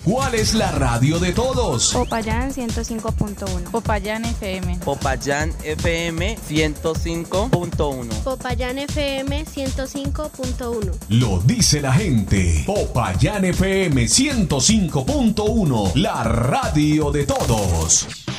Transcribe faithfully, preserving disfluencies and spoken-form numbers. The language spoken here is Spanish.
¿Cuál es la radio de todos? Popayán ciento cinco punto uno. Popayán F M. Popayán F M ciento cinco punto uno. Popayán F M ciento cinco punto uno. Lo dice la gente. Popayán F M ciento cinco punto uno, la radio de todos.